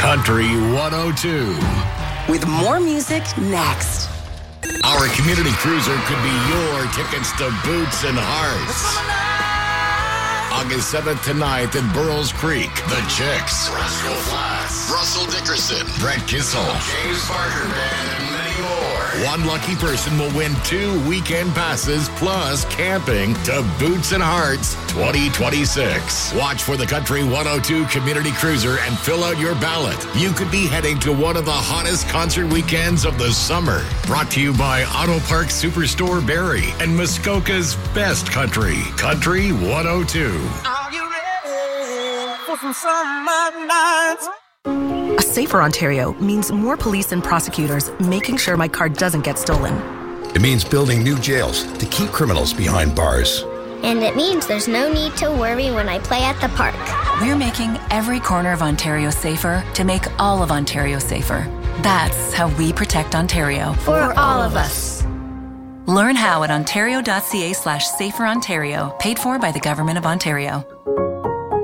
Country 102. With more music next. Our community cruiser could be your tickets to Boots and Hearts. August 7th to 9th in Burroughs Creek. The Chicks, Roscoe Flats, Russell Dickerson, Brett Kissel, James Barker Band, and many more. One lucky person will win 2 weekend passes plus camping to Boots and Hearts 2026. Watch for the Country 102 Community Cruiser and fill out your ballot. You could be heading to one of the hottest concert weekends of the summer. Brought to you by Auto Park Superstore Barrie and Muskoka's best country, Country 102. Are you ready for some summer nights? A safer Ontario means more police and prosecutors making sure my car doesn't get stolen. It means building new jails to keep criminals behind bars. And it means there's no need to worry when I play at the park. We're making every corner of Ontario safer to make all of Ontario safer. That's how we protect Ontario. For all of us. Learn how at ontario.ca/saferontario, paid for by the Government of Ontario.